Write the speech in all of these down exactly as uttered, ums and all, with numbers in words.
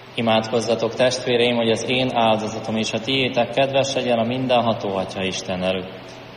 Imádkozzatok, testvéreim, hogy az én áldozatom és a tiétek kedves legyen a mindenható Atya Isten előtt.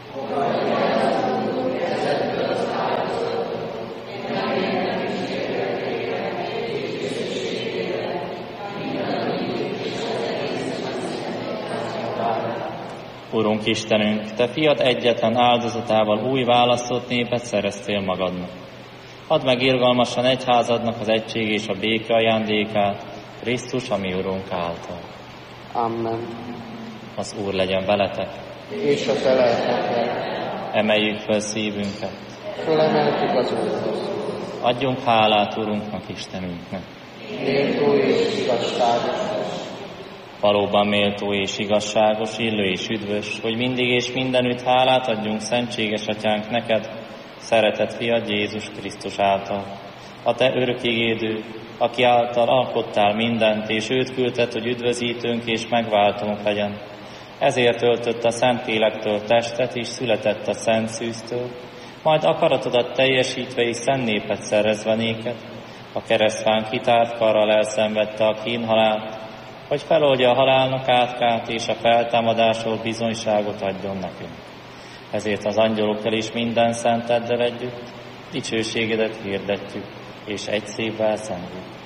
Urunk Istenünk, Te fiad egyetlen áldozatával új választott népet szereztél magadnak. Add meg irgalmasan egyházadnak az egység és a béke ajándékát, Krisztus, a mi Urunk által. Amen. Az Úr legyen veletek. És a te lelkekkel. Emeljük fel szívünket. Fölemeltük az Úrhoz. Adjunk hálát Urunknak, Istenünknek. Méltó és igazságos. Valóban méltó és igazságos, illő és üdvös, hogy mindig és mindenütt hálát adjunk szentséges Atyánk neked, szeretett fiad Jézus Krisztus által. A te örökigédő, aki által alkottál mindent, és őt küldted, hogy üdvözítőnk és megváltónk legyen. Ezért öltött a Szentlélektől testet, és született a Szent Szűztől, majd akaratodat teljesítve és szent népet szerezve néked, a keresztfán kitárt karral elszenvedte a kínhalált, hogy feloldja a halálnak átkát, és a feltámadásról bizonyságot adjon nekünk. Ezért az angyalokkal és minden szenteddel együtt dicsőségedet hirdetjük, és egy szívvel szenvedjük.